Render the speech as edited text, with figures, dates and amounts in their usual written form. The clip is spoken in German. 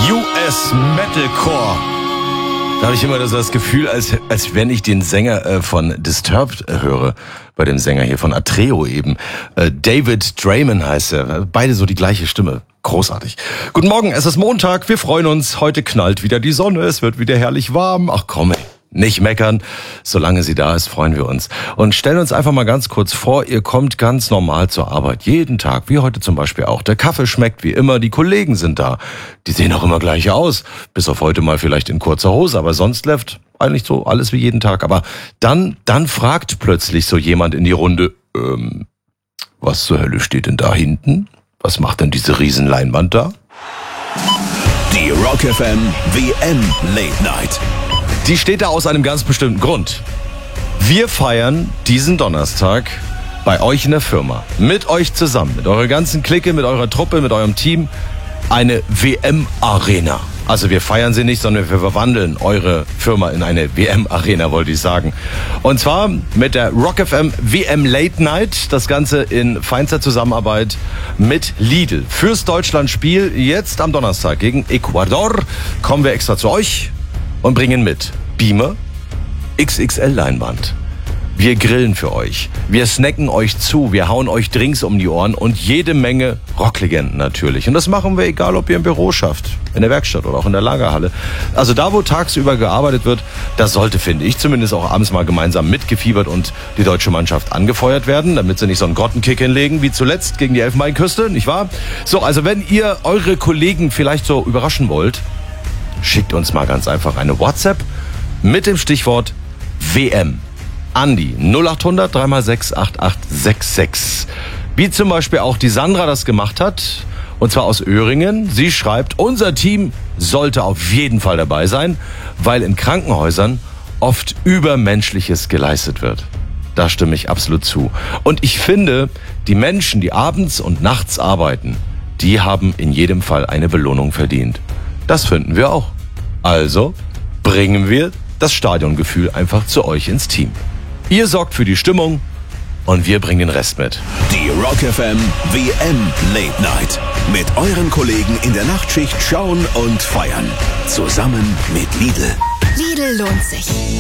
US Metalcore. Da habe ich immer das Gefühl, als wenn ich den Sänger von Disturbed höre. Bei dem Sänger hier von Atreo eben. David Draiman heißt er. Beide so die gleiche Stimme. Großartig. Guten Morgen, es ist Montag. Wir freuen uns. Heute knallt wieder die Sonne. Es wird wieder herrlich warm. Ach komm, ey. Nicht meckern. Solange sie da ist, freuen wir uns. Und stellen uns einfach mal ganz kurz vor, ihr kommt ganz normal zur Arbeit. Jeden Tag, wie heute zum Beispiel auch. Der Kaffee schmeckt wie immer, die Kollegen sind da. Die sehen auch immer gleich aus. Bis auf heute mal vielleicht in kurzer Hose, aber sonst läuft eigentlich so alles wie jeden Tag. Aber dann fragt plötzlich so jemand in die Runde, was zur Hölle steht denn da hinten? Was macht denn diese Riesenleinwand da? Die Rock FM WM Late Night. Die steht da aus einem ganz bestimmten Grund. Wir feiern diesen Donnerstag bei euch in der Firma, mit euch zusammen, mit eurer ganzen Clique, mit eurer Truppe, mit eurem Team, eine WM-Arena. Also wir feiern sie nicht, sondern wir verwandeln eure Firma in eine WM-Arena, wollte ich sagen. Und zwar mit der Rock FM WM Late Night, das Ganze in feinster Zusammenarbeit mit Lidl. Fürs Deutschlandspiel jetzt am Donnerstag gegen Ecuador kommen wir extra zu euch und bringen mit Beamer, XXL-Leinwand. Wir grillen für euch. Wir snacken euch zu. Wir hauen euch Drinks um die Ohren und jede Menge Rocklegenden natürlich. Und das machen wir, egal ob ihr im Büro schafft, in der Werkstatt oder auch in der Lagerhalle. Also da, wo tagsüber gearbeitet wird, da sollte, finde ich, zumindest auch abends mal gemeinsam mitgefiebert und die deutsche Mannschaft angefeuert werden, damit sie nicht so einen Grottenkick hinlegen wie zuletzt gegen die Elfenbeinküste, nicht wahr? So, also wenn ihr eure Kollegen vielleicht so überraschen wollt, schickt uns mal ganz einfach eine WhatsApp mit dem Stichwort WM an die 0800 3x6 8866. Wie zum Beispiel auch die Sandra das gemacht hat, und zwar aus Öhringen. Sie schreibt, unser Team sollte auf jeden Fall dabei sein, weil in Krankenhäusern oft Übermenschliches geleistet wird. Da stimme ich absolut zu. Und ich finde, die Menschen, die abends und nachts arbeiten, die haben in jedem Fall eine Belohnung verdient. Das finden wir auch. Also bringen wir das Stadiongefühl einfach zu euch ins Team. Ihr sorgt für die Stimmung und wir bringen den Rest mit. Die Rock FM WM Late Night. Mit euren Kollegen in der Nachtschicht schauen und feiern. Zusammen mit Lidl. Lidl lohnt sich.